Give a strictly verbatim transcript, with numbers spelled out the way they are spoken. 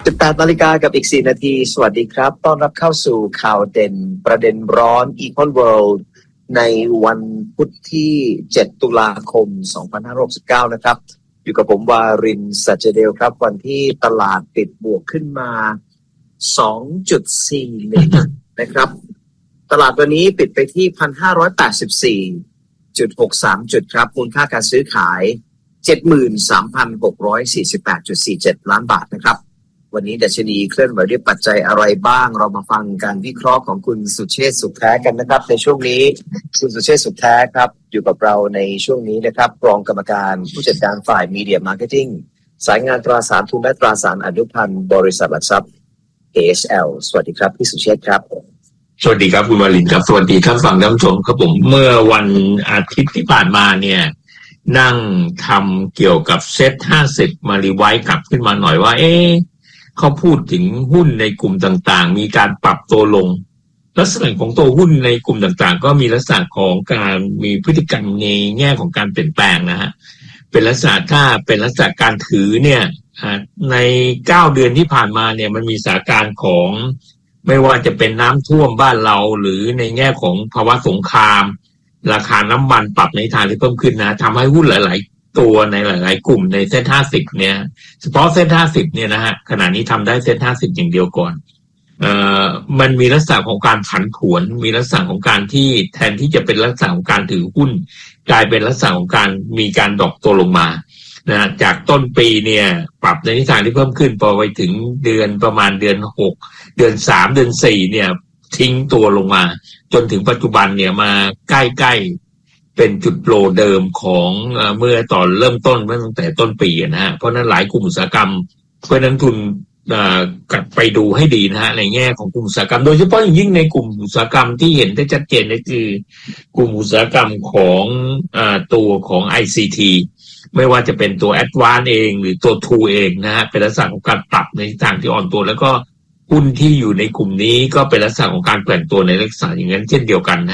สิบแปดนาฬิกากับอีกสี่นาทีสวัสดีครับต้อนรับเข้าสู่ข่าวเด่นประเด็นร้อน Econ World ในวันพุธที่เจ็ดตุลาคมสองพันห้าร้อยหกสิบเก้านะครับอยู่กับผมวารินทร์ สัจเดลครับวันที่ตลาดปิดบวกขึ้นมา สองจุดสี่หนึ่ง นะครับตลาดวันนี้ปิดไปที่ หนึ่งพันห้าร้อยแปดสิบสี่จุดหกสาม จุดครับมูลค่าการซื้อขาย เจ็ดหมื่นสามพันหกร้อยสี่สิบแปดจุดสี่เจ็ด ล้านบาทนะครับวันนี้ดัชนีเคลื่อนไหวด้วยปัจจัยอะไรบ้างเรามาฟังการวิเคราะห์ของคุณสุเชษฐ์สุขแท้กันนะครับในช่วงนี้คุณสุเชษฐ์สุขแท้ครับอยู่กับเราในช่วงนี้นะครับรองกรรมการผู้จัดการฝ่าย Media Marketing สายงานตราสารทุนและตราสารอนุพันธ์บริษัทหลักทรัพย์ เอ เอช แอล สวัสดีครับพี่สุเชษฐ์ครับสวัสดีครับคุณวารินทร์ครับสวัสดีท่านฟังท่านผู้ชมครับผมเมื่อวันอาทิตย์ที่ผ่านมาเนี่ยนั่งทำเกี่ยวกับเซ็ตห้าสิบมารีไวซ์กลับขึ้นมาหน่อยว่าเอ๊ะเขาพูดถึงหุ้นในกลุ่มต่างๆมีการปรับตัวลงลักษณะของตัวหุ้นในกลุ่มต่างๆก็มีลักษณะของการมีพฤติกรรมในแง่ของการเปลี่ยนแปลงนะฮะเป็นลักษณะถ้าเป็นลักษณะการถือเนี่ยในเก้าเดือนที่ผ่านมาเนี่ยมันมีสถานการณ์ของไม่ว่าจะเป็นน้ำท่วมบ้านเราหรือในแง่ของภาวะสงครามราคาน้ำมันปรับในทางที่เพิ่มขึ้นนะทำให้หุ้นหลายๆตัวในหลายๆกลุ่มในเซ็ตห้าสิบเนี่ยเฉพาะเซ็ตห้าสิบเนี่ยนะฮะขณะนี้ทำได้เซ็ตห้าสิบอย่างเดียวก่อนเอ่อมันมีลักษณะของการผันผวนมีลักษณะของการที่แทนที่จะเป็นลักษณะของการถือหุ้นกลายเป็นลักษณะของการมีการดรอปตัวลงมานะจากต้นปีเนี่ยปรับในทิศทางที่เพิ่มขึ้นพอไปถึงเดือนประมาณเดือนหกเดือนสามเดือนสี่เนี่ยทิ้งตัวลงมาจนถึงปัจจุบันเนี่ยมาใกล้ๆเป็นจุดโลเดิมของเมื่อตอนเริ่มต้นเมื่อตั้งแต่ต้นปีนะฮะเพราะนั้นหลายกลุ่มอุตสาหกรรมเพื่อนักทุนกลับไปดูให้ดีนะฮะในแง่ของกลุ่มอุตสาหกรรมโดยเฉพาะอย่างยิ่งในกลุ่มอุตสาหกรรมที่เห็นได้ชัดเจนก็คือกลุ่มอุตสาหกรรมของตัวของ ไอ ซี ที ไม่ว่าจะเป็นตัว Advance เองหรือตัว ทู เองนะฮะเป็นลักษณะของการปรับในทางที่อ่อนตัวแล้วก็หุ้นที่อยู่ในกลุ่มนี้ก็เป็นลักษณะของการแกว่งตัวในลักษณะอย่างนั้นเช่นเดียวกันนะ